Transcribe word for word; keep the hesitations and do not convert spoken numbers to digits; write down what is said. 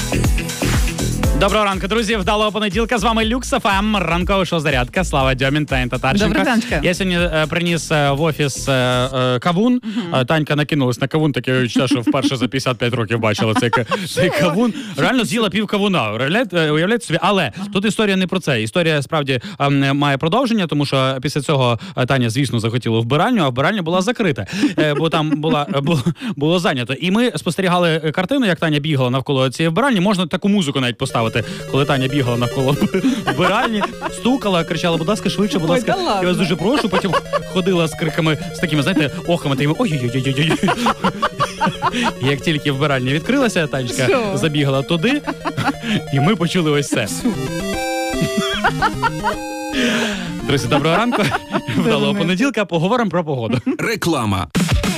Доброго ранку, друзі. Вдалого понеділка. З вами Люкс еф ем. Ранкова шоу «Зарядка». Слава Дьомін, Таня Татарченко. Доброго раночка. Я сьогодні е, приніс е, в офіс е, е, кавун. Uh-huh. Танька накинулась на кавун, таке відчуття, що вперше за п'ятдесят п'ять років бачила цей, цей кавун. Реально з'їла пів кавуна. Уявляєте, уявляєте собі? Але тут історія не про це. Історія справді е, має продовження, тому що після цього Таня, звісно, захотіла вбиральню, а вбиральня була закрита. Е, бо там була, було, було зайнято. І ми спостерігали картину, як Таня бігала навколо цієї вбиральні. Можна таку музику навіть поставити, коли Таня бігала навколо вбиральні, стукала, кричала, будь ласка, швидше, будь ласка, Ой, да я вас дуже прошу. Потім ходила з криками, з такими, знаєте, охами, такими ой-ой-ой-ой-ой. Як тільки вбиральня відкрилася, Танечка Що? забігала туди, і ми почули ось це. Друзі, доброго ранку. Вдалого понеділка. Поговоримо про погоду. Реклама.